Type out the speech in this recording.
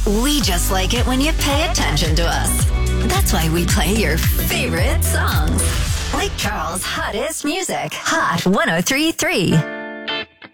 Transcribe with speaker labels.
Speaker 1: We just like it when you pay attention to us. That's why we play your favorite songs. Like Charles' hottest music. Hot 103.3.